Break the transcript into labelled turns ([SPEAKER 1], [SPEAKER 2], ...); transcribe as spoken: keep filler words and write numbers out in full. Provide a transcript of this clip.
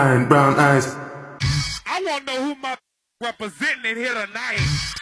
[SPEAKER 1] and brown eyes.
[SPEAKER 2] I want to know who my representing here tonight.